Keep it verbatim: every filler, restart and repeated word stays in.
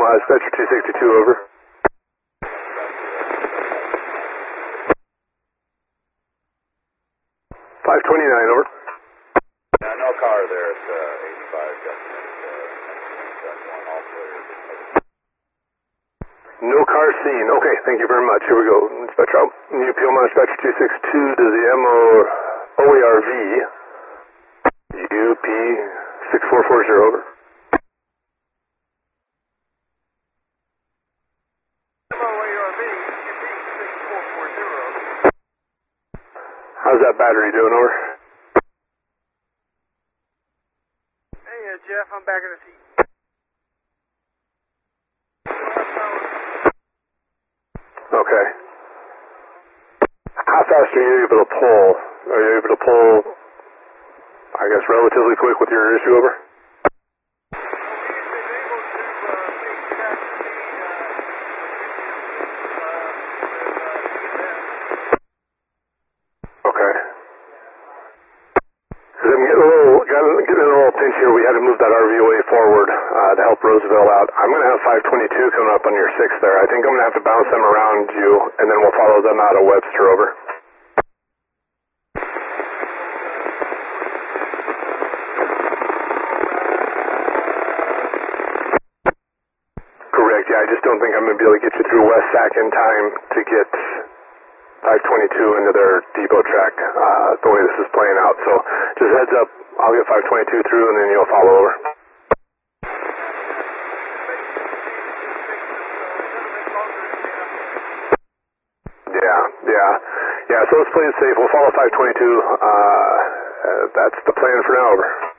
Omaha Dispatcher two sixty-two, over. five twenty-nine, over. Yeah, no car there at uh, eighty-five, definite, uh, one, all clear. No car seen. Okay, thank you very much. Here we go. Dispatcher out. U P Omaha Dispatcher two sixty-two to the M O O A R V. U P six four four zero, over. How's that battery doing, over? Hey, uh, Jeff, I'm back in the seat. Okay. How fast are you able to pull? Are you able to pull, I guess, relatively quick with your issue, over? Okay. Because I'm getting a little, getting a little pinch here. We had to move that R V O A forward uh, to help Roosevelt out. I'm going to have five twenty-two coming up on your six there. I think I'm going to have to bounce them around you, and then we'll follow them out of Webster, over. Correct, yeah, I just don't think I'm going to be able to get you through West Sac in time to get five twenty-two into their depot track, uh, the way this is playing out. So just heads up, I'll get five twenty-two through and then you'll follow, over. Yeah, yeah. Yeah, so let's play it safe. We'll follow five twenty-two. Uh, uh, that's the plan for now, over.